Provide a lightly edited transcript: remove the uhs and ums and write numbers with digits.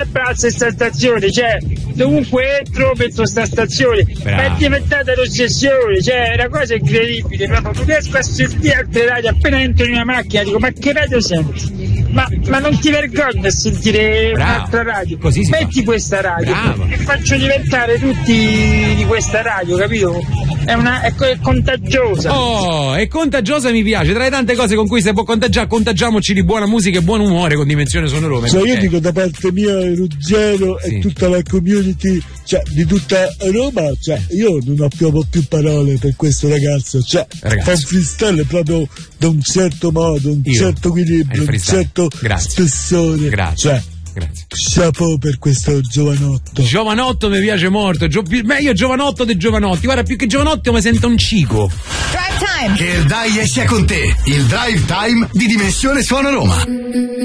pazza questa stazione, cioè dovunque entro metto sta stazione. Ma è diventata l'ossessione, cioè è una cosa incredibile, proprio non riesco a sentire altre radio, appena entro in una macchina dico ma che radio senti? Ma non ti vergogni a sentire un'altra radio? Così metti questa radio. Bravo. E faccio diventare tutti di questa radio, capito? È contagiosa. Oh, è contagiosa, mi piace. Tra le tante cose con cui si può contagiare, contagiamoci di buona musica e buon umore con Dimensione Sonoroma. Cioè, io dico da parte mia, Ruggero e tutta la community, cioè di tutta Roma, cioè io non ho proprio più parole per questo ragazzo, cioè fa un freestyle proprio da un certo modo, un certo equilibrio, un certo spessore. Grazie. Grazie. Chapeau per questo giovanotto. Giovanotto mi piace molto. Meglio giovanotto dei giovanotti. Guarda, più che giovanotto mi sento un cico. Drive Time. Che il dai sia con te. Il Drive Time di Dimensione Suono Roma.